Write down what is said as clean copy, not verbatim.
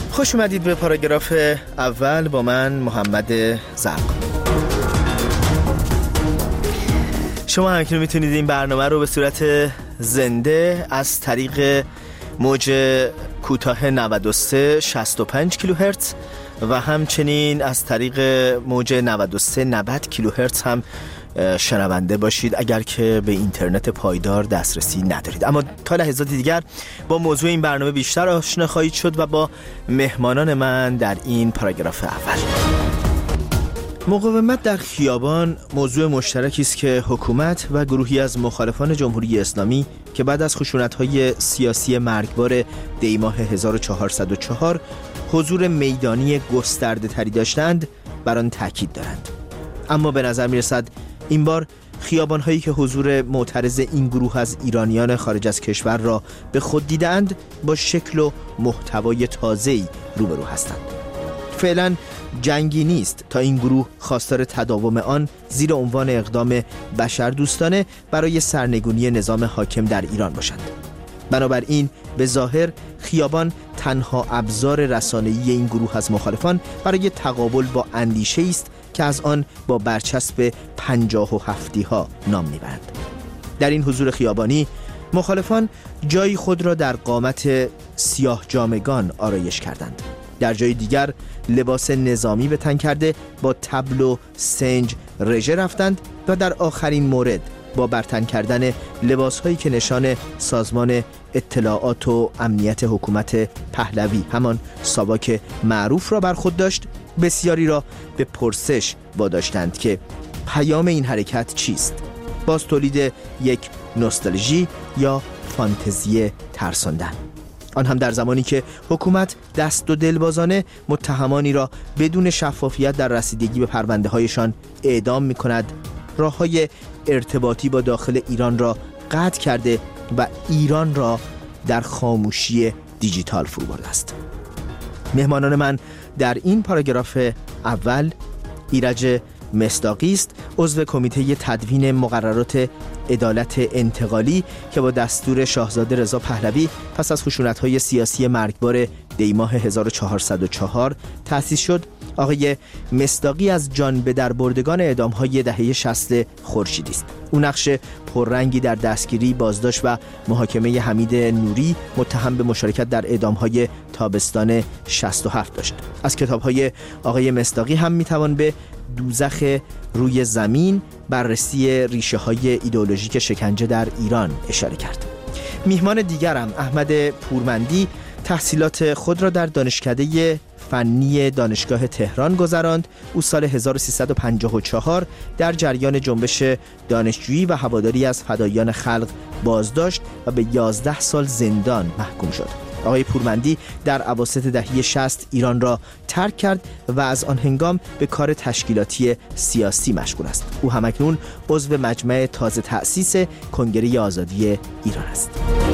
خوش اومدید به پاراگراف اول با من محمد زرق. شما همکنون میتونید این برنامه رو به صورت زنده از طریق موج کوتاه 93 65 کیلوهرتز و همچنین از طریق موج 93 90 کیلوهرتز هم شنونده باشید اگر که به اینترنت پایدار دسترسی ندارید. اما تا لحظات دیگر با موضوع این برنامه بیشتر آشنا خواهید شد و با مهمانان من در این پاراگراف اول. مقاومت در خیابان موضوع مشترکی است که حکومت و گروهی از مخالفان جمهوری اسلامی که بعد از خشونت‌های سیاسی مرگبار دی‌ماه 1404 حضور میدانی گسترده تری داشتند بر آن تاکید دارند. اما به نظر می‌رسد این بار خیابان‌هایی که حضور معترض این گروه از ایرانیان خارج از کشور را به خود دیدند با شکل و محتوای تازه‌ای روبرو هستند. فعلا جنگی نیست تا این گروه خواستار تداوم آن زیر عنوان اقدام بشردوستانه برای سرنگونی نظام حاکم در ایران باشند. بنابراین به ظاهر خیابان تنها ابزار رسانه‌ای این گروه از مخالفان برای تقابل با اندیشه است که از آن با برچسب 57 ها نام میبرند. در این حضور خیابانی مخالفان جای خود را در قامت سیاه جامگان آرایش کردند. در جای دیگر لباس نظامی به تن کرده با طبل و سنج رژه رفتند و در آخرین مورد با برتن کردن لباسهایی که نشان سازمان اطلاعات و امنیت حکومت پهلوی همان ساواک معروف را بر خود داشت، بسیاری را به پرسش واداشتند که پیام این حرکت چیست؟ باز تولید یک نوستالژی یا فانتزی ترساندن، آن هم در زمانی که حکومت دست و دلبازانه متهمانی را بدون شفافیت در رسیدگی به پرونده هایشان اعدام می کند، راه های ارتباطی با داخل ایران را قطع کرده و ایران را در خاموشی دیجیتال فرو برده است. مهمانان من در این پاراگراف اول ایرج مصداقی است، عضو کمیته تدوین مقررات عدالت انتقالی که با دستور شاهزاده رضا پهلوی پس از خشونت‌های سیاسی مرگبار دی‌ماه 1404 تأسیس شد. آقای مصداقی از جان به در بردگان اعدام‌های دهه 60 خورشیدی است. او نقش پررنگی در دستگیری، بازداشت و محاکمه حمید نوری متهم به مشارکت در اعدام‌های تابستان 67 داشت. از کتاب‌های آقای مصداقی هم می‌توان به دوزخ روی زمین، بررسی ریشه‌های ایدئولوژیک شکنجه در ایران اشاره کرد. میهمان دیگرم احمد پورمندی تحصیلات خود را در دانشکده فنی دانشگاه تهران گذراند. او سال 1354 در جریان جنبش دانشجویی و هواداری از فداییان خلق بازداشت و به 11 سال زندان محکوم شد. آقای پورمندی در اواسط دهه 60 ایران را ترک کرد و از آن هنگام به کار تشکیلاتی سیاسی مشغول است. او همکنون عضو مجمع تازه تأسیس کنگره آزادی ایران است.